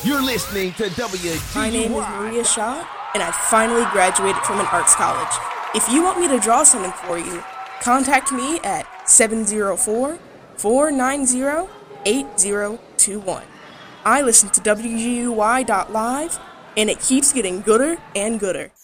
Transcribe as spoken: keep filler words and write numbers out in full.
You're listening to W G U Y. My name is Maria Shaw, and I finally graduated from an arts college. If you want me to draw something for you, contact me at seven zero four, four nine zero, eight zero two one. I listen to W G U Y dot live, and it keeps getting gooder and gooder.